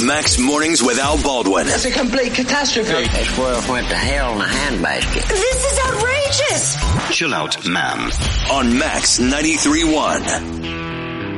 Max Mornings with Al Baldwin. It's a complete catastrophe. This world went to hell in a handbasket. This is outrageous. Chill Out Man on Max 93.1.